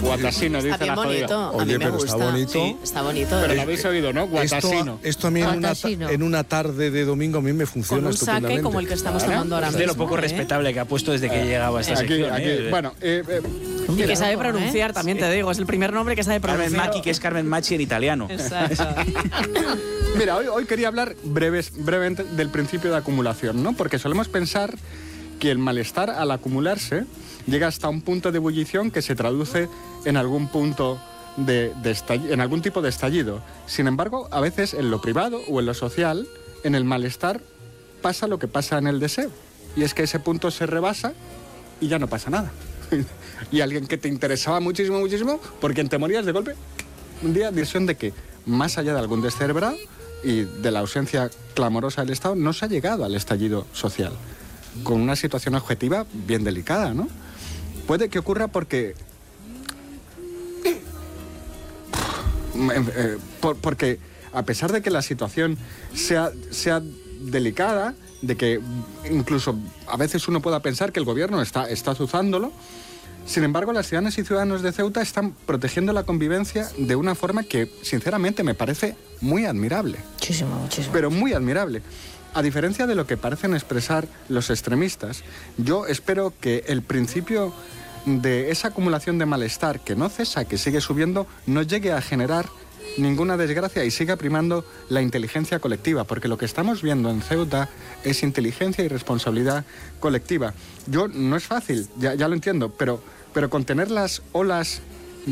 Guatasino, dice Está bien la jodida. bonito. A mí Oye, me pero gusta. está bonito. Sí, está bonito. Pero lo habéis oído, ¿no? Guatasino. Esto a mí Guatasino. en una tarde de domingo a mí me funciona Con un saque estupendamente. como el que estamos Claro. tomando ahora Es mismo. de lo poco respetable que ha puesto desde que llegaba a esta Aquí, sección. aquí. Bueno, Y que sabe pronunciar, también te digo. Es el primer nombre que sabe Carmen pronunciar. Macchi, que es Carmen Macchi en italiano. Exacto. mira, hoy quería hablar brevemente del principio de acumulación, ¿no? Porque solemos pensar que el malestar al acumularse llega hasta un punto de ebullición que se traduce en algún punto en algún tipo de estallido. Sin embargo, a veces en lo privado o en lo social, en el malestar pasa lo que pasa en el deseo. Y es que ese punto se rebasa y ya no pasa nada. Y alguien que te interesaba muchísimo, muchísimo, por quien te morías de golpe, un día decisión de que, más allá de algún descerebrado y de la ausencia clamorosa del Estado, no se ha llegado al estallido social, con una situación objetiva bien delicada, ¿no? Puede que ocurra porque... porque a pesar de que la situación sea delicada, de que incluso a veces uno pueda pensar que el gobierno está azuzándolo, sin embargo, las ciudadanas y ciudadanos de Ceuta están protegiendo la convivencia de una forma que, sinceramente, me parece muy admirable. Muchísimo. Pero muy admirable. A diferencia de lo que parecen expresar los extremistas, yo espero que el principio de esa acumulación de malestar que no cesa, que sigue subiendo, no llegue a generar ninguna desgracia y siga primando la inteligencia colectiva, porque lo que estamos viendo en Ceuta es inteligencia y responsabilidad colectiva. No es fácil, ya lo entiendo, pero contener las olas